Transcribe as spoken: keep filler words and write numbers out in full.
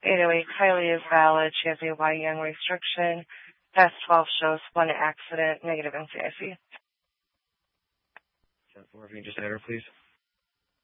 eight oh eight Kylie is valid. She has a Y Young restriction. Test twelve shows one accident, negative N C I C. ten four, if you can just enter, please.